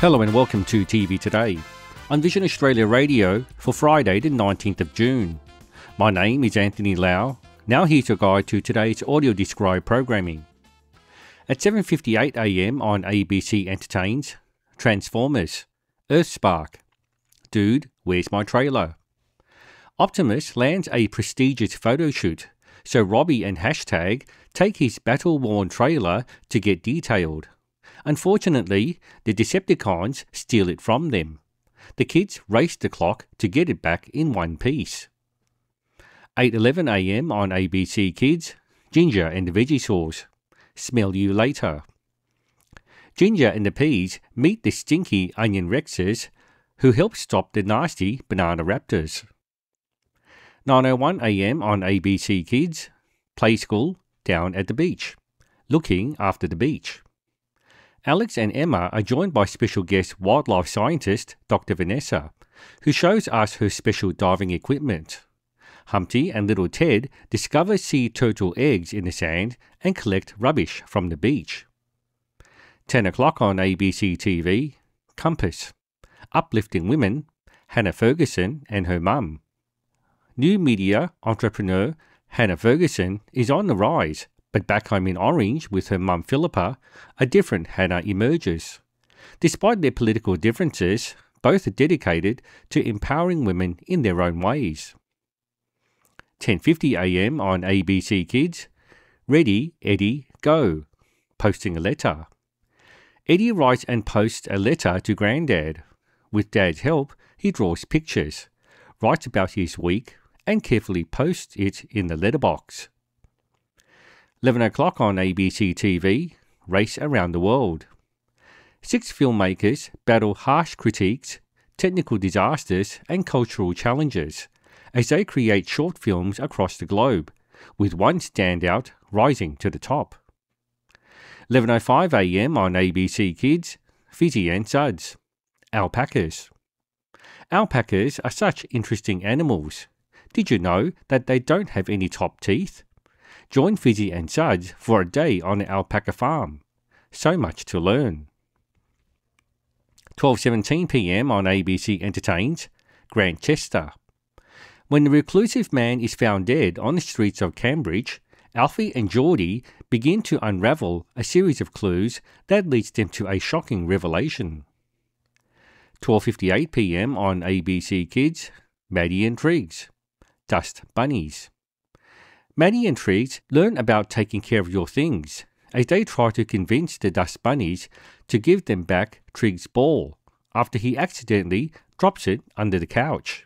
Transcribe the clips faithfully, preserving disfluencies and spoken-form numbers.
Hello and welcome to T V Today on Vision Australia Radio for Friday the nineteenth of June. My name is Anthony Lau. Now here's your guide to today's audio described programming. At seven fifty-eight a m on A B C Entertains, Transformers, Earthspark, Dude, Where's My Trailer? Optimus lands a prestigious photo shoot, so Robbie and Hashtag take his battle-worn trailer to get detailed. Unfortunately, the Decepticons steal it from them. The kids race the clock to get it back in one piece. eight eleven a m on A B C Kids, Ginger and the Veggie Sauce, Smell You Later. Ginger and the Peas meet the stinky Onion Rexes, who help stop the nasty Banana Raptors. nine oh one a m on A B C Kids, Play School, Down at the Beach, Looking After the Beach. Alex and Emma are joined by special guest wildlife scientist Doctor Vanessa, who shows us her special diving equipment. Humpty and little Ted discover sea turtle eggs in the sand and collect rubbish from the beach. ten o'clock on A B C T V, Compass, Uplifting Women, Hannah Ferguson and her mum. New media entrepreneur Hannah Ferguson is on the rise, but back home in Orange with her mum Philippa, a different Hannah emerges. Despite their political differences, both are dedicated to empowering women in their own ways. ten fifty a m on A B C Kids, Ready, Eddie, Go, Posting a Letter. Eddie writes and posts a letter to Grandad. With Dad's help, he draws pictures, writes about his week, and carefully posts it in the letterbox. eleven o'clock on A B C T V, Race Around the World. Six filmmakers battle harsh critiques, technical disasters and cultural challenges as they create short films across the globe, with one standout rising to the top. eleven oh five a m on A B C Kids, Fizzy and Suds, Alpacas. Alpacas are such interesting animals. Did you know that they don't have any top teeth? Join Fizzy and Suds for a day on an alpaca farm. So much to learn. twelve seventeen p m on A B C Entertains, Grantchester. When the reclusive man is found dead on the streets of Cambridge, Alfie and Geordie begin to unravel a series of clues that leads them to a shocking revelation. twelve fifty-eight p m on A B C Kids, Maddie and Triggs, Dust Bunnies. Maddie and Triggs learn about taking care of your things as they try to convince the Dust Bunnies to give them back Triggs' ball after he accidentally drops it under the couch.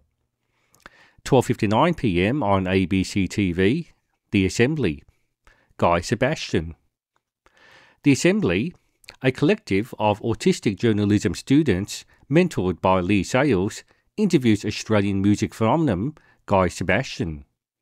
twelve fifty-nine p m on A B C T V, The Assembly, Guy Sebastian. The Assembly, a collective of autistic journalism students mentored by Lee Sales, interviews Australian music phenomenon Guy Sebastian.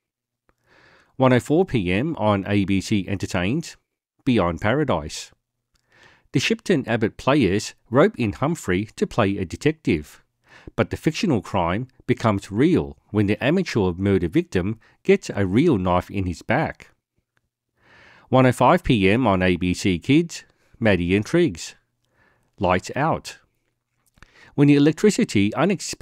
one oh four p m on A B C Entertains, Beyond Paradise. The Shipton Abbott players rope in Humphrey to play a detective, but the fictional crime becomes real when the amateur murder victim gets a real knife in his back. one oh five p m on A B C Kids, Maddie and Triggs, Lights Out. When the electricity unexpectedly